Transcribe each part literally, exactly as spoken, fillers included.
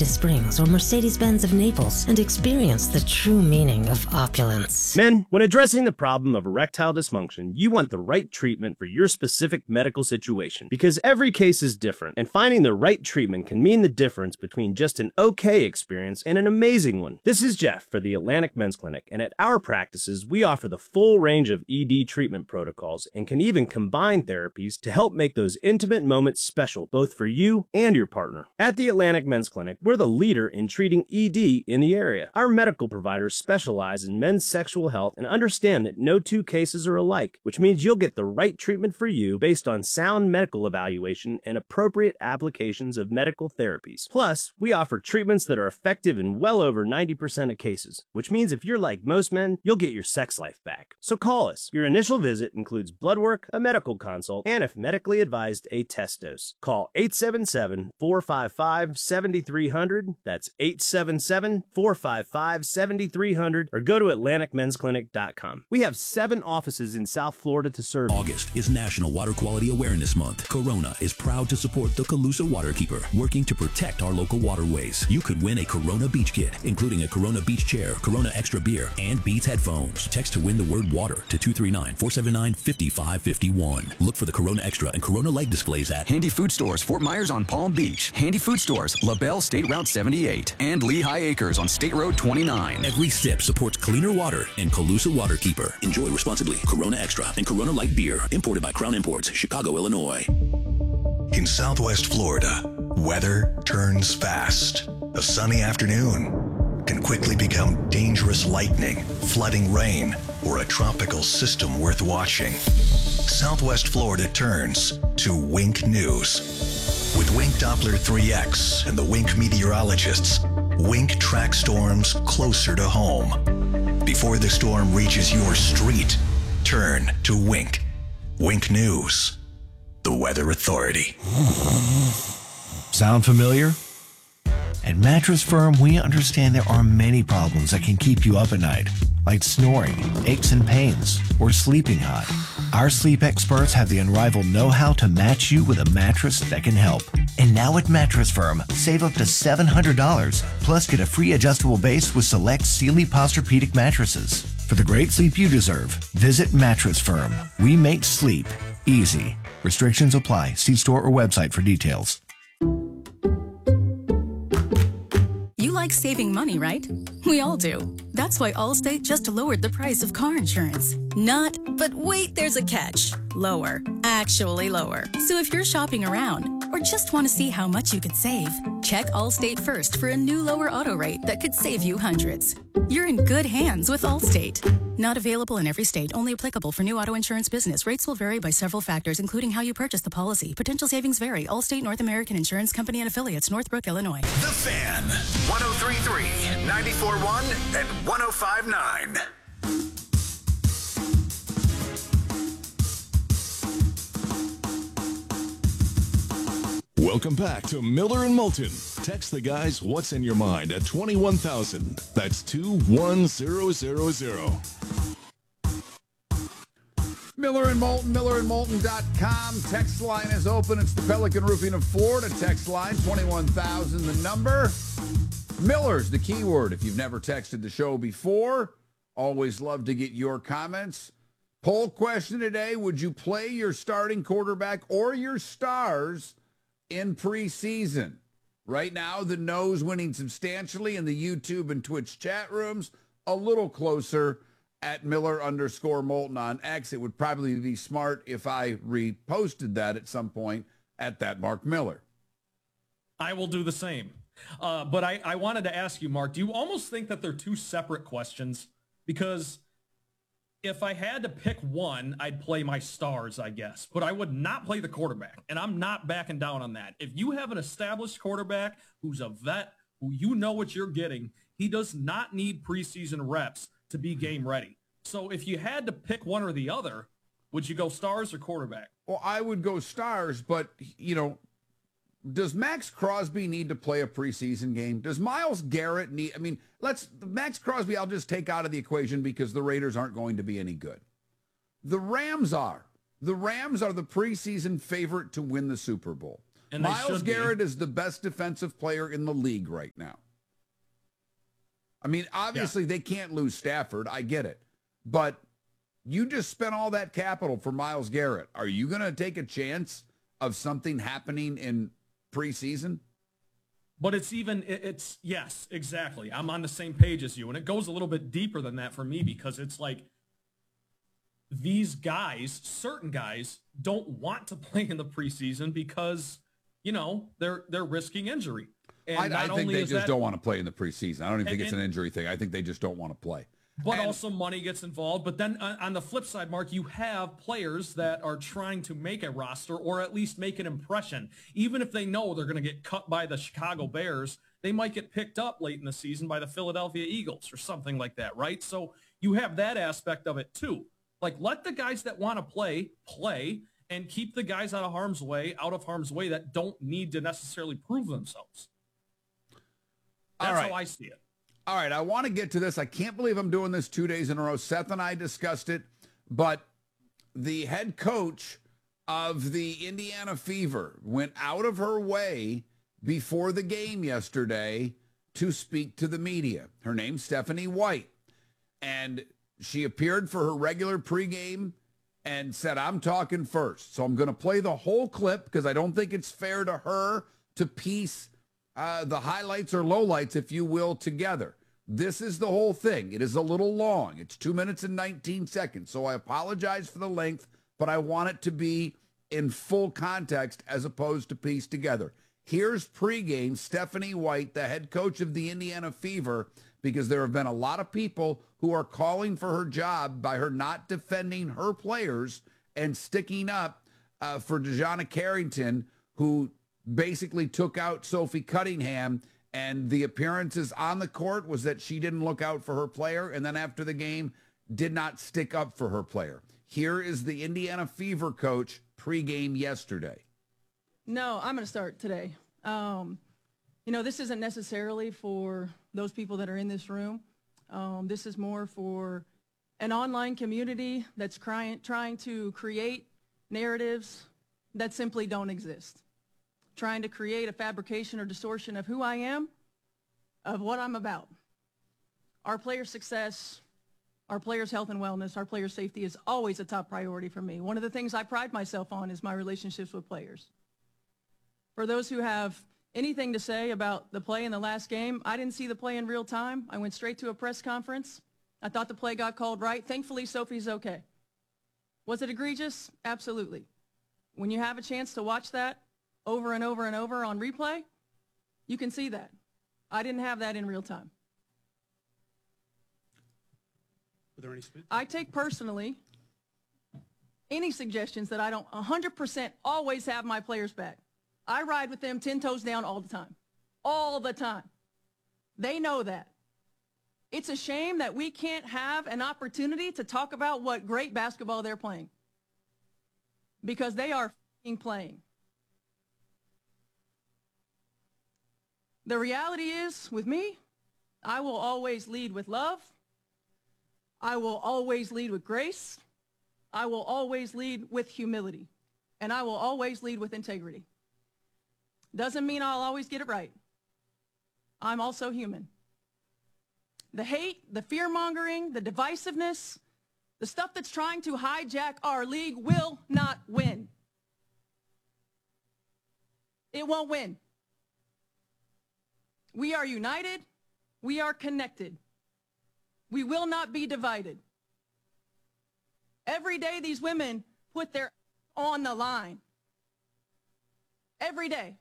Margarita Springs or Mercedes-Benz of Naples and experience the true meaning of opulence. Men, when addressing the problem of erectile dysfunction, you want the right treatment for your specific medical situation because every case is different, and finding the right treatment can mean the difference between just an okay experience and an amazing one. This is Jeff for the Atlantic Men's Clinic, and at our practices, we offer the full range of E D treatment protocols and can even combine therapies to help make those intimate moments special both for you and your partner. At the Atlantic Men's Clinic, we're the leader in treating E D in the area. Our medical providers specialize in men's sexual health and understand that no two cases are alike, which means you'll get the right treatment for you based on sound medical evaluation and appropriate applications of medical therapies. Plus, we offer treatments that are effective in well over ninety percent of cases, which means if you're like most men, you'll get your sex life back. So call us. Your initial visit includes blood work, a medical consult, and if medically advised, a test dose. Call eight seven seven, four five five, seven three zero zero. That's eight seven seven, four five five, seven three zero zero or go to atlantic men's clinic dot com. We have seven offices in South Florida to serve. August is National Water Quality Awareness Month. Corona is proud to support the Calusa Waterkeeper, working to protect our local waterways. You could win a Corona Beach Kit, including a Corona Beach Chair, Corona Extra Beer, and Beats headphones. Text to win the word water to two three nine, four seven nine, five five five one. Look for the Corona Extra and Corona Light displays at Handy Food Stores, Fort Myers on Palm Beach. Handy Food Stores, LaBelle State Route seventy-eight, and Lehigh Acres on State Road twenty-nine. Every sip supports cleaner water and Calusa Waterkeeper. Enjoy responsibly. Corona Extra and Corona Light Beer, imported by Crown Imports, Chicago, Illinois. In Southwest Florida, weather turns fast. A sunny afternoon can quickly become dangerous lightning, flooding rain, or a tropical system worth watching. Southwest Florida turns to Wink News. With Wink Doppler three X and the Wink meteorologists, Wink tracks storms closer to home. Before the storm reaches your street, turn to Wink. Wink News, the Weather Authority. Sound familiar? At Mattress Firm, we understand there are many problems that can keep you up at night, like snoring, aches and pains, or sleeping hot. Our sleep experts have the unrivaled know-how to match you with a mattress that can help. And now at Mattress Firm, save up to seven hundred dollars, plus get a free adjustable base with select Sealy Posturepedic mattresses. For the great sleep you deserve, visit Mattress Firm. We make sleep easy. Restrictions apply. See store or website for details. You like saving money, right? We all do. That's why Allstate just lowered the price of car insurance. Not, but wait, there's a catch. Lower. Actually lower. So if you're shopping around or just want to see how much you could save, check Allstate first for a new lower auto rate that could save you hundreds. You're in good hands with Allstate. Not available in every state. Only applicable for new auto insurance business. Rates will vary by several factors, including how you purchase the policy. Potential savings vary. Allstate North American Insurance Company and affiliates, Northbrook, Illinois. The Fan. one oh three point three, ninety-four point one, and one oh five point nine. Welcome back to Miller and Moulton. Text the guys what's in your mind at twenty-one thousand. That's two one zero zero zero. Miller and Moulton, miller and moulton dot com. Text line is open. It's the Pelican Roofing of Florida text line, twenty-one thousand the number. Miller's the keyword. If you've never texted the show before, always love to get your comments. Poll question today, would you play your starting quarterback or your stars in preseason? Right now, the no's winning substantially in the YouTube and Twitch chat rooms. A little closer at Miller underscore Moulton on X. It would probably be smart if I reposted that at some point at that Mark Miller. I will do the same. Uh, but I, I wanted to ask you, Mark, do you almost think that they're two separate questions? Because if I had to pick one, I'd play my stars, I guess. But I would not play the quarterback, and I'm not backing down on that. If you have an established quarterback who's a vet, who you know what you're getting, he does not need preseason reps to be game ready. So if you had to pick one or the other, would you go stars or quarterback? Well, I would go stars, but, you know, does Max Crosby need to play a preseason game? Does Myles Garrett need, I mean, let's, Max Crosby I'll just take out of the equation because the Raiders aren't going to be any good. The Rams are. The Rams are the preseason favorite to win the Super Bowl. And they Myles should be. Garrett is the best defensive player in the league right now. I mean, obviously, yeah. they can't lose Stafford. I get it. But you just spent all that capital for Myles Garrett. Are you going to take a chance of something happening in preseason? But it's even, it's, yes, exactly. I'm on the same page as you. And it goes a little bit deeper than that for me because it's like these guys, certain guys, don't want to play in the preseason because, you know, they're they're risking injury. And I, I think they just that, don't want to play in the preseason. I don't even think and, it's an injury thing. I think they just don't want to play. But and, also money gets involved. But then uh, on the flip side, Mark, you have players that are trying to make a roster or at least make an impression. Even if they know they're going to get cut by the Chicago Bears, they might get picked up late in the season by the Philadelphia Eagles or something like that, right? So you have that aspect of it too. Like, let the guys that want to play, play, and keep the guys out of harm's way, out of harm's way that don't need to necessarily prove themselves. That's All right. how I see it. All right, I want to get to this. I can't believe I'm doing this two days in a row. Seth and I discussed it, but the head coach of the Indiana Fever went out of her way before the game yesterday to speak to the media. Her name's Stephanie White, and she appeared for her regular pregame and said, I'm talking first. So I'm going to play the whole clip because I don't think it's fair to her to piece Uh, the highlights or lowlights, if you will, together. This is the whole thing. It is a little long. It's two minutes and nineteen seconds. So I apologize for the length, but I want it to be in full context as opposed to pieced together. Here's pregame Stephanie White, the head coach of the Indiana Fever, because there have been a lot of people who are calling for her job by her not defending her players and sticking up uh, for DeJounte Carrington, who basically took out Sophie Cunningham, and the appearances on the court was that she didn't look out for her player, and then after the game did not stick up for her player. Here is the Indiana Fever coach pregame yesterday. No, I'm going to start today. Um, you know, this isn't necessarily for those people that are in this room. Um, this is more for an online community that's crying, trying to create narratives that simply don't exist. Trying to create a fabrication or distortion of who I am, of what I'm about. Our players' success, our players' health and wellness, our players' safety is always a top priority for me. One of the things I pride myself on is my relationships with players. For those who have anything to say about the play in the last game, I didn't see the play in real time. I went straight to a press conference. I thought the play got called right. Thankfully, Sophie's okay. Was it egregious? Absolutely. When you have a chance to watch that over and over and over on replay, you can see that. I didn't have that in real time. Were there any I take personally any suggestions that I don't one hundred percent always have my players back. I ride with them ten toes down all the time. All the time. They know that. It's a shame that we can't have an opportunity to talk about what great basketball they're playing. Because they are f***ing playing. The reality is, with me, I will always lead with love. I will always lead with grace. I will always lead with humility. And I will always lead with integrity. Doesn't mean I'll always get it right. I'm also human. The hate, the fear-mongering, the divisiveness, the stuff that's trying to hijack our league will not win. It won't win. We are united. We are connected. We will not be divided. Every day these women put their on the line. Every day.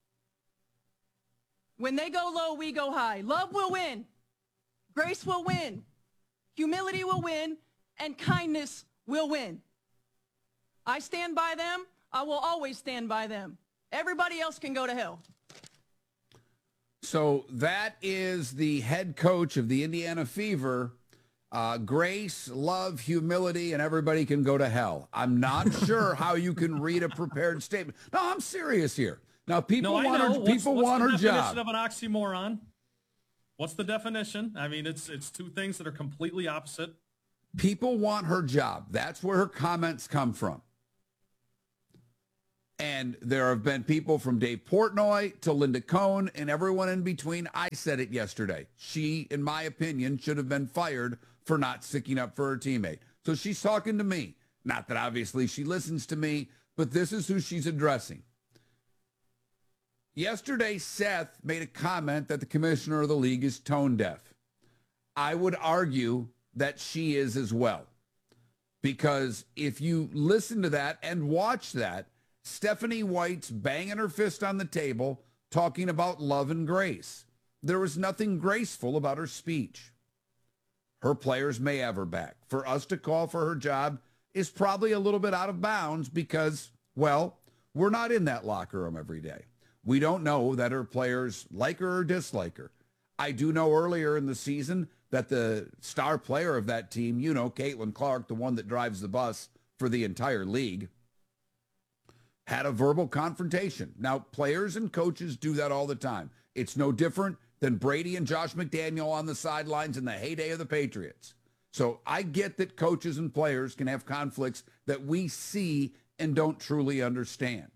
When they go low, we go high. Love will win. Grace will win. Humility will win. And kindness will win. I stand by them. I will always stand by them. Everybody else can go to hell. So that is the head coach of the Indiana Fever. Uh, grace, love, humility, and everybody can go to hell. I'm not sure how you can read a prepared statement. No, I'm serious here. Now, people no, want her, her, people what's, want what's her the job. definition of an oxymoron? What's the definition? I mean, it's it's two things that are completely opposite. People want her job. That's where her comments come from. And there have been people from Dave Portnoy to Linda Cohn and everyone in between. I said it yesterday. She, in my opinion, should have been fired for not sticking up for her teammate. So she's talking to me. Not that obviously she listens to me, but this is who she's addressing. Yesterday, Seth made a comment that the commissioner of the league is tone deaf. I would argue that she is as well. Because if you listen to that and watch that, Stephanie White's banging her fist on the table, talking about love and grace. There was nothing graceful about her speech. Her players may have her back. For us to call for her job is probably a little bit out of bounds because, well, we're not in that locker room every day. We don't know that her players like her or dislike her. I do know earlier in the season that the star player of that team, you know, Caitlin Clark, the one that drives the bus for the entire league, had a verbal confrontation. Now, players and coaches do that all the time. It's no different than Brady and Josh McDaniel on the sidelines in the heyday of the Patriots. So I get that coaches and players can have conflicts that we see and don't truly understand.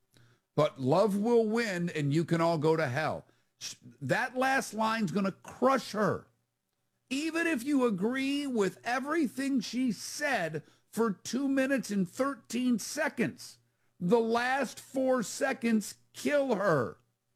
But love will win and you can all go to hell. That last line's going to crush her. Even if you agree with everything she said for two minutes and thirteen seconds, the last four seconds kill her.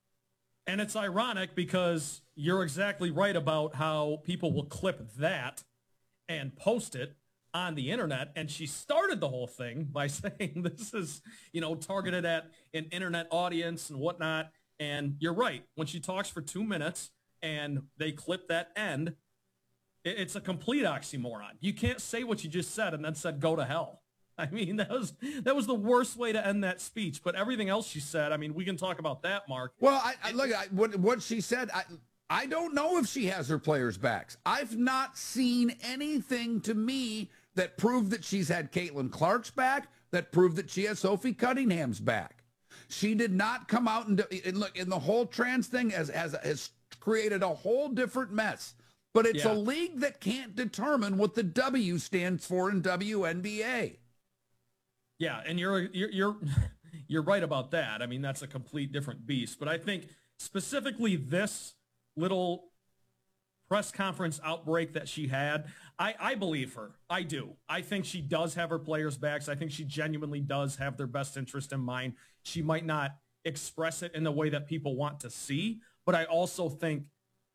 And it's ironic because you're exactly right about how people will clip that and post it on the internet. And she started the whole thing by saying this is, you know, targeted at an internet audience and whatnot. And you're right. When she talks for two minutes and they clip that end, it's a complete oxymoron. You can't say what you just said and then said, go to hell. I mean, that was that was the worst way to end that speech. But everything else she said, I mean, we can talk about that, Mark. Well, I, I look, I, what, what she said, I, I don't know if she has her players' backs. I've not seen anything to me that proved that she's had Caitlin Clark's back, that proved that she has Sophie Cunningham's back. She did not come out and, and look, in the whole trans thing has, has, has created a whole different mess. But it's Yeah. a league that can't determine what the W stands for in W N B A. Yeah, and you're you're you're you're right about that. I mean, that's a complete different beast. But I think specifically this little press conference outbreak that she had, I, I believe her. I do. I think she does have her players' backs. I think she genuinely does have their best interest in mind. She might not express it in the way that people want to see, but I also think,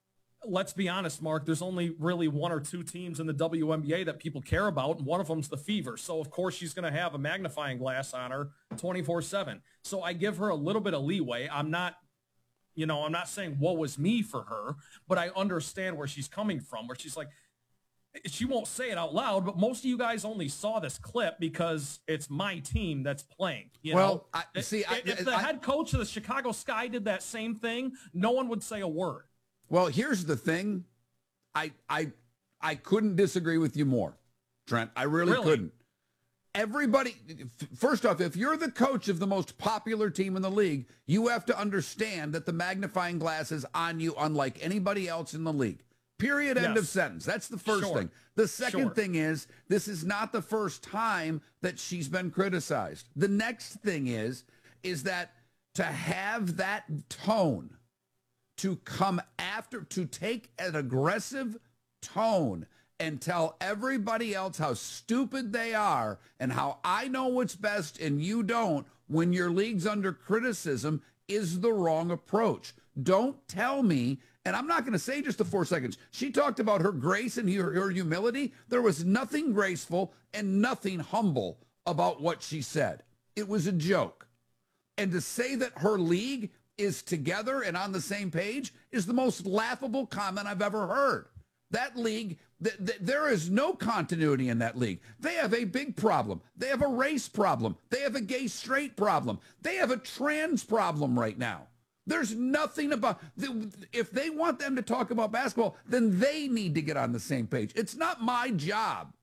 let's be honest, Mark, there's only really one or two teams in the W N B A that people care about, and one of them's the Fever. So, of course, she's going to have a magnifying glass on her twenty-four seven. So I give her a little bit of leeway. I'm not, you know, I'm not saying woe is me for her, but I understand where she's coming from, where she's like, she won't say it out loud, but most of you guys only saw this clip because it's my team that's playing. You well, know? I, see, I, if the I, head coach of the Chicago Sky did that same thing, no one would say a word. Well, here's the thing. I I I couldn't disagree with you more, Trent. I really, Really? couldn't. Everybody, f- first off, if you're the coach of the most popular team in the league, you have to understand that the magnifying glass is on you unlike anybody else in the league. Period. End Yes. of sentence. That's the first Sure. thing. The second Sure. thing is this is not the first time that she's been criticized. The next thing is, is that to have that tone, to come after, to take an aggressive tone and tell everybody else how stupid they are and how I know what's best and you don't when your league's under criticism is the wrong approach. Don't tell me, and I'm not going to say just the four seconds. She talked about her grace and her, her humility. There was nothing graceful and nothing humble about what she said. It was a joke. And to say that her league is together and on the same page is the most laughable comment I've ever heard. That league, th- th- there is no continuity in that league. They have a big problem. They have a race problem. They have a gay straight problem. They have a trans problem right now. There's nothing about, if they want them to talk about basketball, then they need to get on the same page. It's not my job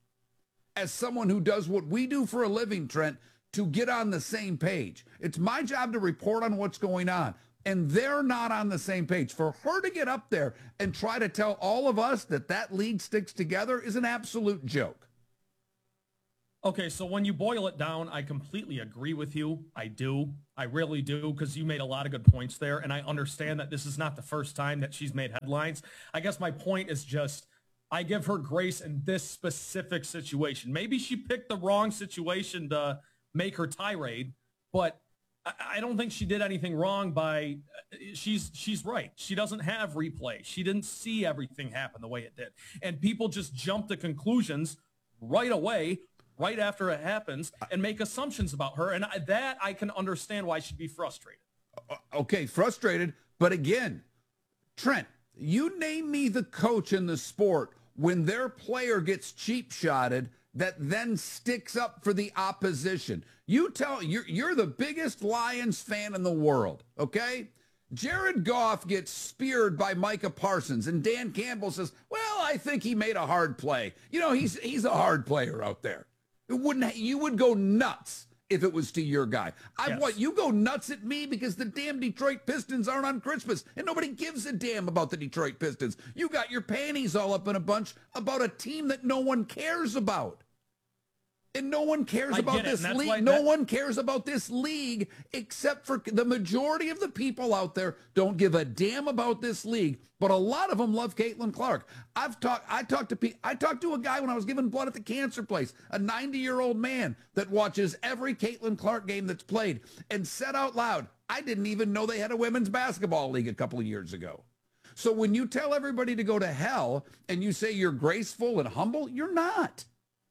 as someone who does what we do for a living, Trent, to get on the same page. It's my job to report on what's going on. And they're not on the same page. For her to get up there and try to tell all of us that that league sticks together is an absolute joke. Okay, so when you boil it down, I completely agree with you. I do. I really do, because you made a lot of good points there, and I understand that this is not the first time that she's made headlines. I guess my point is just, I give her grace in this specific situation. Maybe she picked the wrong situation to make her tirade, but I don't think she did anything wrong by, she's she's right. She doesn't have replay. She didn't see everything happen the way it did. And people just jump to conclusions right away, right after it happens, and make assumptions about her. And I, that I can understand why she'd be frustrated. Okay, frustrated. But again, Trent, you name me the coach in the sport when their player gets cheap-shotted that then sticks up for the opposition. You tell, you're, you're the biggest Lions fan in the world, okay? Jared Goff gets speared by Micah Parsons, and Dan Campbell says, well, I think he made a hard play. You know, he's he's a hard player out there. It wouldn't, you would go nuts if it was to your guy. I Yes. what you go nuts at me because the damn Detroit Pistons aren't on Christmas, and nobody gives a damn about the Detroit Pistons. You got your panties all up in a bunch about a team that no one cares about. And no one cares I about get it, this and that's why league. No that- one cares about this league except for the majority of the people out there don't give a damn about this league. But a lot of them love Caitlin Clark. I've talked. I talked to pe- I talked to a guy when I was giving blood at the cancer place, a ninety-year-old man that watches every Caitlin Clark game that's played, and said out loud, "I didn't even know they had a women's basketball league a couple of years ago." So when you tell everybody to go to hell and you say you're graceful and humble, you're not.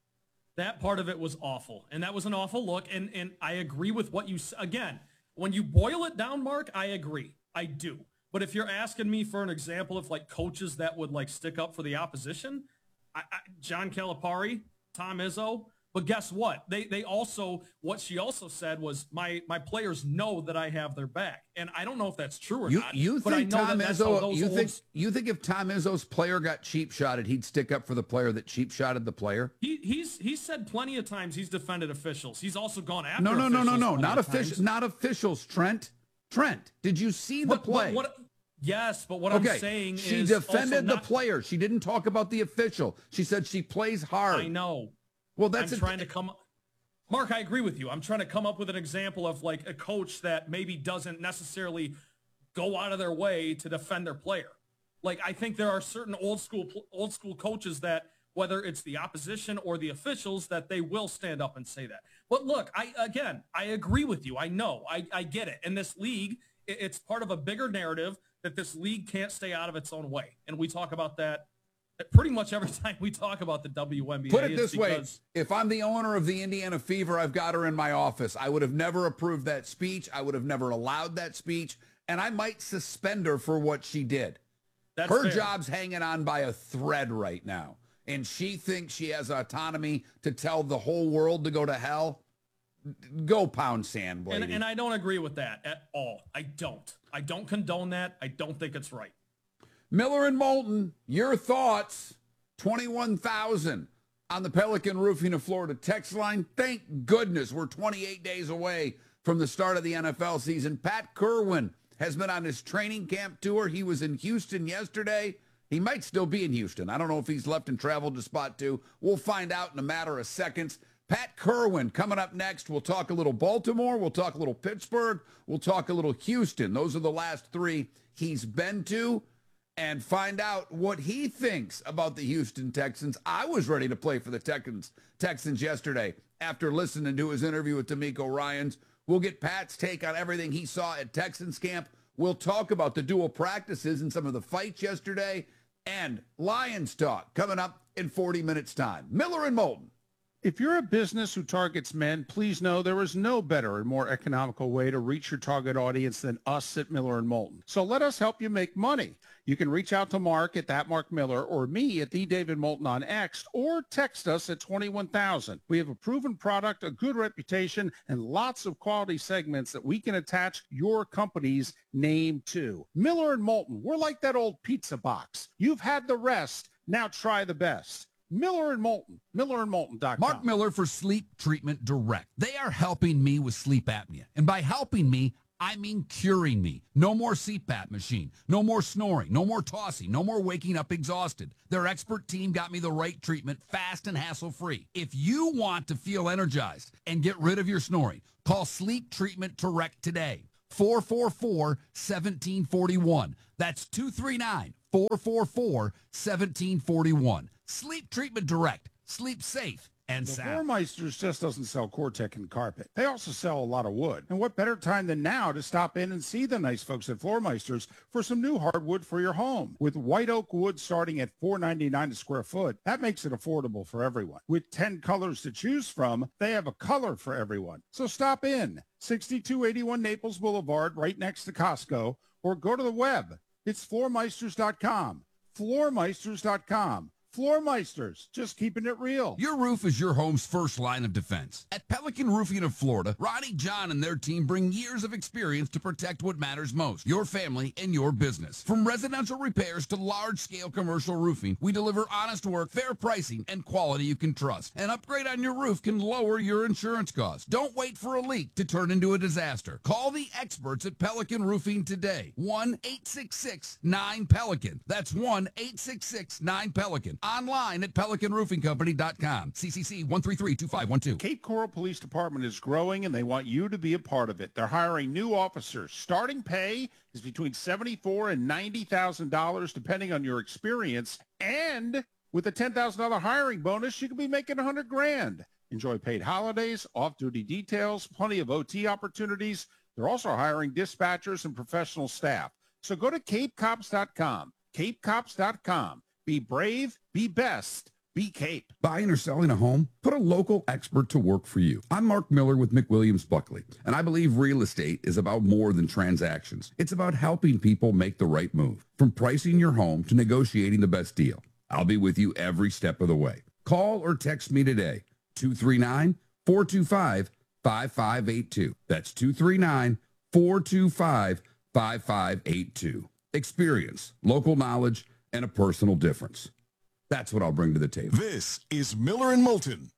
That part of it was awful, and that was an awful look, and, and I agree with what you, s- again, when you boil it down, Mark, I agree. I do. But if you're asking me for an example of, like, coaches that would, like, stick up for the opposition, I, I, John Calipari, Tom Izzo, but guess what? They they also, what she also said was, my my players know that I have their back, and I don't know if that's true or You not. you but I think know Tom that that's how Izzo? those You old- think you think if Tom Izzo's player got cheap shotted, he'd stick up for the player that cheap shotted the player? He he's he said plenty of times he's defended officials. He's also gone after No, no, no, no, officials no, plenty not of officials, times. not officials. Trent, Trent, did you see the What- what- play? what- yes, but what okay, I'm saying she is defended also the not- player. She didn't talk about the official. She said she plays hard. I know. Well, that's I'm a- trying to come. Mark, I agree with you. I'm trying to come up with an example of, like, a coach that maybe doesn't necessarily go out of their way to defend their player. Like, I think there are certain old school old school coaches that, whether it's the opposition or the officials, that they will stand up and say that. But look, I again, I agree with you. I know. I, I get it. In this league, it, it's part of a bigger narrative that this league can't stay out of its own way. And we talk about that pretty much every time we talk about the W N B A. Put it It's this way, because- if I'm the owner of the Indiana Fever, I've got her in my office. I would have never approved that speech. I would have never allowed that speech. And I might suspend her for what she did. That's her fair. job's hanging on by a thread right now. And she thinks she has autonomy to tell the whole world to go to hell. Go pound sand, lady. And, and I don't agree with that at all. I don't. I don't condone that. I don't think it's right. Miller and Moulton, your thoughts, twenty-one thousand on the Pelican Roofing of Florida text line. Thank goodness we're twenty-eight days away from the start of the N F L season. Pat Kerwin has been on his training camp tour. He was in Houston yesterday. He might still be in Houston. I don't know if he's left and traveled to spot two. We'll find out in a matter of seconds. Pat Kerwin coming up next. We'll talk a little Baltimore. We'll talk a little Pittsburgh. We'll talk a little Houston. Those are the last three he's been to. And find out what he thinks about the Houston Texans. I was ready to play for the Texans Texans yesterday after listening to his interview with D'Amico Ryans. We'll get Pat's take on everything he saw at Texans camp. We'll talk about the dual practices and some of the fights yesterday. And Lions talk coming up in forty minutes time. Miller and Moulton. If you're a business who targets men, please know there is no better and more economical way to reach your target audience than us at Miller and Moulton. So let us help you make money. You can reach out to Mark at that Mark Miller or me at the David Moulton on X or text us at twenty-one thousand. We have a proven product, a good reputation, and lots of quality segments that we can attach your company's name to. Miller and Moulton, we're like that old pizza box. You've had the rest. Now try the best. Miller and Moulton, miller and moulton dot com. Mark Miller for Sleep Treatment Direct. They are helping me with sleep apnea. And by helping me, I mean curing me. No more C PAP machine. No more snoring. No more tossing. No more waking up exhausted. Their expert team got me the right treatment fast and hassle-free. If you want to feel energized and get rid of your snoring, call Sleep Treatment Direct today. four four four, one seven four one. That's two three nine, four four four, one seven four one. Sleep Treatment Direct. Sleep safe and The sound. Floormeisters just doesn't sell Cortec and carpet. They also sell a lot of wood. And what better time than now to stop in and see the nice folks at Floormeisters for some new hardwood for your home. With white oak wood starting at four ninety-nine a square foot, that makes it affordable for everyone. With ten colors to choose from, they have a color for everyone. So stop in. sixty-two eighty-one Naples Boulevard, right next to Costco, or go to the web. It's floormeisters dot com. floormeisters dot com. Floormeisters, just keeping it real. Your roof is your home's first line of defense. At Pelican Roofing of Florida, Ronnie John and their team bring years of experience to protect what matters most, your family and your business. From residential repairs to large-scale commercial roofing, we deliver honest work, fair pricing, and quality you can trust. An upgrade on your roof can lower your insurance costs. Don't wait for a leak to turn into a disaster. Call the experts at Pelican Roofing today. one eight six six nine Pelican. That's one eight six six nine Pelican. Online at pelican roofing company dot com. C C C one three three two five one two. Cape Coral Police Department is growing, and they want you to be a part of it. They're hiring new officers. Starting pay is between seventy-four thousand dollars and ninety thousand dollars, depending on your experience. And with a ten thousand dollars hiring bonus, you can be making one hundred grand. Enjoy paid holidays, off-duty details, plenty of O T opportunities. They're also hiring dispatchers and professional staff. So go to cape cops dot com. cape cops dot com. Be brave, be best, be Cape. Buying or selling a home? Put a local expert to work for you. I'm Mark Miller with McWilliams Buckley, and I believe real estate is about more than transactions. It's about helping people make the right move, from pricing your home to negotiating the best deal. I'll be with you every step of the way. Call or text me today, two three nine, four two five, five five eight two. That's two three nine, four two five, five five eight two. Experience, local knowledge, and a personal difference. That's what I'll bring to the table. This is Miller and Moulton.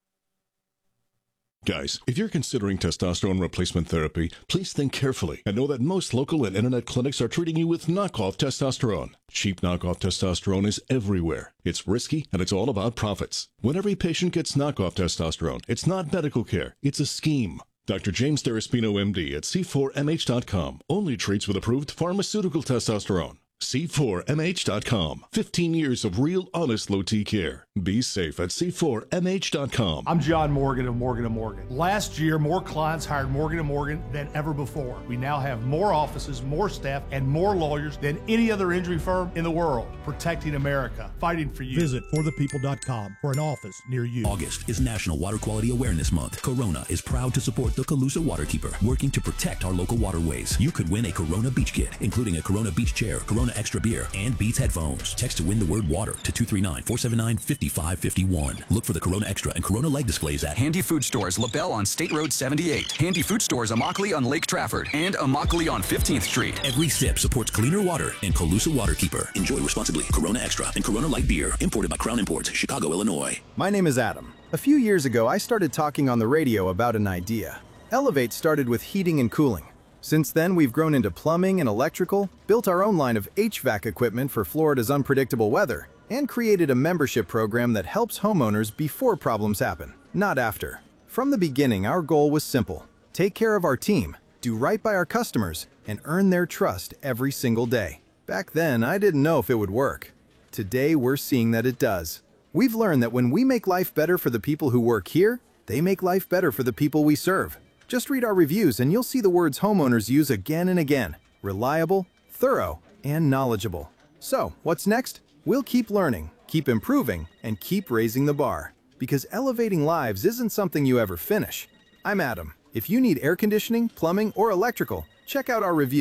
Guys, if you're considering testosterone replacement therapy, please think carefully and know that most local and internet clinics are treating you with knockoff testosterone. Cheap knockoff testosterone is everywhere. It's risky and it's all about profits. When every patient gets knockoff testosterone, it's not medical care, it's a scheme. Doctor James Deraspino, M D at C four M H dot com only treats with approved pharmaceutical testosterone. C four M H dot com. fifteen years of real, honest low-T care. Be safe at C four M H dot com. I'm John Morgan of Morgan and Morgan. Last year, more clients hired Morgan and Morgan than ever before. We now have more offices, more staff, and more lawyers than any other injury firm in the world, protecting America, fighting for you. Visit for the people dot com for an office near you. August is National Water Quality Awareness Month. Corona is proud to support the Calusa Waterkeeper, working to protect our local waterways. You could win a Corona Beach Kit, including a Corona Beach Chair, Corona Extra Beer, and Beats headphones. Text to win the word water to two three nine, four seven nine, five five five one. Look for the Corona Extra and Corona Light displays at Handy Food Stores, LaBelle on State Road seventy-eight. Handy Food Stores, Immokalee on Lake Trafford. And Immokalee on fifteenth Street. Every sip supports cleaner water and Calusa Waterkeeper. Enjoy responsibly. Corona Extra and Corona Light Beer. Imported by Crown Imports, Chicago, Illinois. My name is Adam. A few years ago, I started talking on the radio about an idea. Elevate started with heating and cooling. Since then, we've grown into plumbing and electrical, built our own line of H V A C equipment for Florida's unpredictable weather, and created a membership program that helps homeowners before problems happen, not after. From the beginning, our goal was simple: take care of our team, do right by our customers, and earn their trust every single day. Back then, I didn't know if it would work. Today, we're seeing that it does. We've learned that when we make life better for the people who work here, they make life better for the people we serve. Just read our reviews and you'll see the words homeowners use again and again: reliable, thorough, and knowledgeable. So, what's next? We'll keep learning, keep improving, and keep raising the bar. Because elevating lives isn't something you ever finish. I'm Adam. If you need air conditioning, plumbing, or electrical, check out our reviews.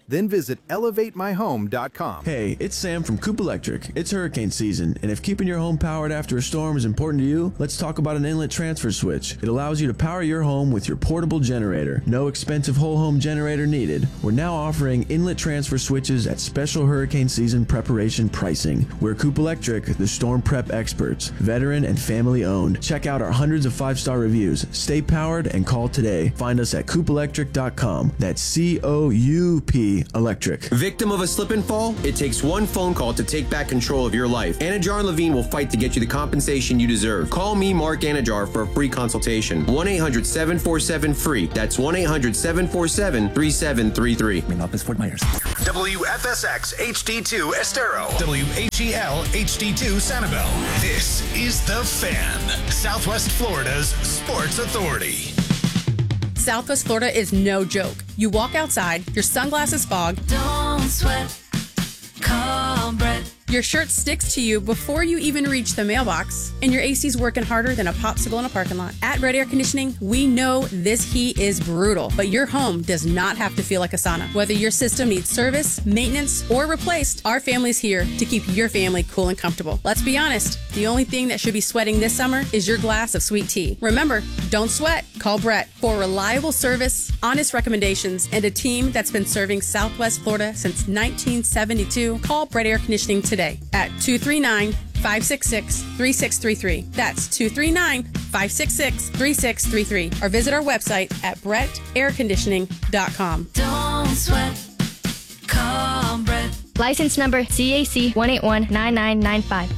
Then visit elevate my home dot com. Hey, it's Sam from Coop Electric. It's hurricane season, and if keeping your home powered after a storm is important to you, let's talk about an inlet transfer switch. It allows you to power your home with your portable generator. No expensive whole home generator needed. We're now offering inlet transfer switches at special hurricane season preparation pricing. We're Coop Electric, the storm prep experts, veteran and family owned. Check out our hundreds of five-star reviews. Stay powered and call today. Find us at coop electric dot com. That's C O U P Electric. Victim of a slip and fall? It takes one phone call to take back control of your life. Anajar and Levine will fight to get you the compensation you deserve. Call me, Mark Anajar, for a free consultation. one eight hundred seven four seven free. That's one eight hundred seven four seven three seven three three. Main office, Fort Myers. W F S X H D two Estero. W H E L H D two Sanibel. This is The Fan, Southwest Florida's sports authority. Southwest Florida is no joke. You walk outside, your sunglasses fog. Don't sweat. Call Brett. Your shirt sticks to you before you even reach the mailbox, and your A C's working harder than a popsicle in a parking lot. At Red Air Conditioning, we know this heat is brutal, but your home does not have to feel like a sauna. Whether your system needs service, maintenance, or replaced, our family's here to keep your family cool and comfortable. Let's be honest, the only thing that should be sweating this summer is your glass of sweet tea. Remember, don't sweat. Call Brett for reliable service, honest recommendations, and a team that's been serving Southwest Florida since nineteen seventy-two. Call Brett Air Conditioning today at two three nine, five six six, three six three three. That's two three nine, five six six, three six three three. Or visit our website at brett air conditioning dot com. Don't sweat. Call Brett. License number C A C one eight one nine nine nine five.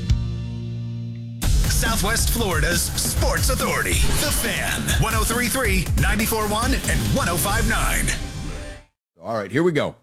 Southwest Florida's sports authority. The Fan. one oh three point three, ninety-four point one, and one oh five point nine. All right, here we go.